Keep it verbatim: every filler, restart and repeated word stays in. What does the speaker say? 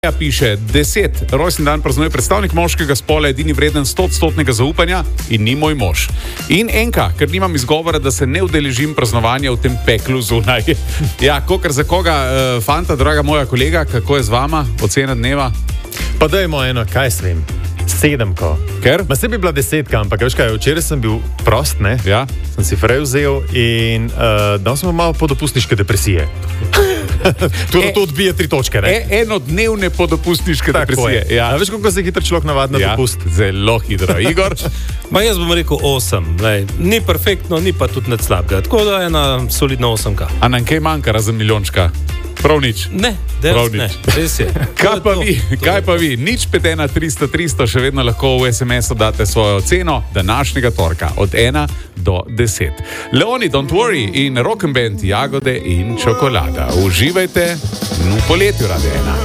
Ja, piše, deset, rojstni dan praznuje predstavnik moškega spola, edini vreden stoodstotnega zaupanja in ni moj mož. In enka, ker nimam izgovora, da se ne udeležim praznovanja v tem peklu zunaj. Ja, kokar za koga, uh, fanta, draga moja kolega, kako je z vama, ocena dneva? Pa dajmo eno, kaj svem, sedemko. Ker? Ma se bi bila desetka, ampak veš kaj, včeraj sem bil prost, ne? Ja. Sem si frej vzel in uh, dal sem malo podopustniške depresije. To, E- to odbije tri točke, ne? E, enodnevne podopustniške Tako depresije. je. Ja. A veš, kako se hitro človek navadi na Ja, dopust? zelo hitro. Igor? Ma jaz bom rekel osem. Lej, ni perfektno, ni pa tudi nič slabega. Tako da ena solidna osemka. A nam kaj manjka razen milijončka? Prav nič. Ne, Prav dejansko ne. nič. Res je. Kaj pa To je vi, to. To kaj je pa vi? Nič pet ena tristo tristo, še vedno lahko v es em esu date svojo oceno današnjega torka od ena do deset. Leoni, Don't Worry in Rock'n'Band, Jagode in čokolada. Uživajte v poletju, Radio ena.